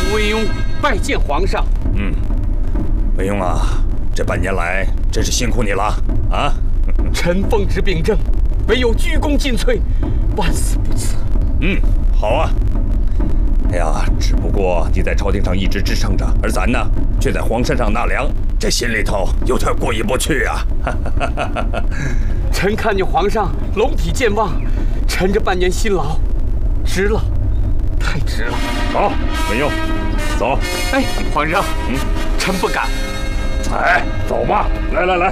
文邕拜见皇上。 文邕啊，这半年来真是辛苦你了啊！ 臣奉旨秉政，唯有鞠躬尽瘁，万死不辞。 好啊。哎呀，只不过你在朝廷上一直支撑着，而咱呢，却在皇山上纳凉，这心里头有点过意不去啊。 臣看见皇上龙体健旺，臣这半年辛劳，值了，太值了。 好，文邕，走。 哎，皇上，臣不敢。 哎，走吧，来。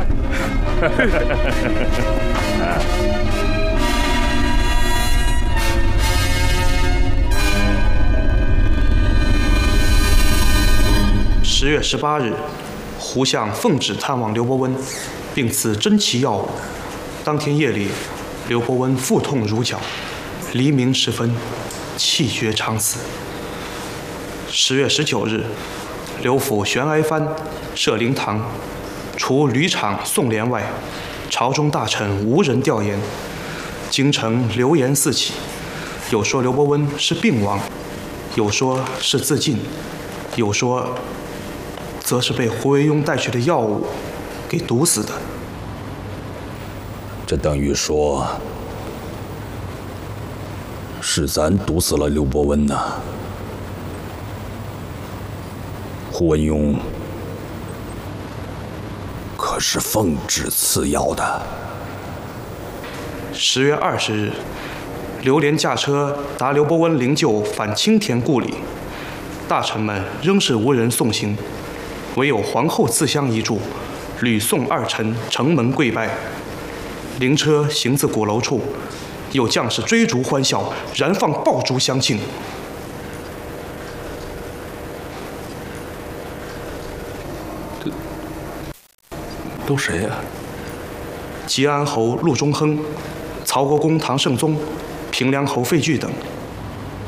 10月18日，胡相奉旨探望刘伯温，并赐珍奇药物。当天夜里，刘伯温腹痛如绞，黎明时分，气绝长死。10月19日，刘府悬崖藩设灵堂，除吕敞、宋濂外，朝中大臣无人吊唁。京城流言四起，有说刘伯温是病亡，有说是自尽，有说则是被胡惟庸带去的药物给毒死的。 这等于说是咱毒死了刘伯温呐。胡文邕可是奉旨赐药的。 10月20日，刘琏驾车达刘伯温灵柩返青田故里，大臣们仍是无人送行，唯有皇后赐香一炷，吕宋二臣城门跪拜。灵车行至鼓楼处，有将士追逐欢笑，燃放爆竹相庆。 都谁呀？ 吉安侯陆中亨、曹国公唐圣宗、平凉侯费聚等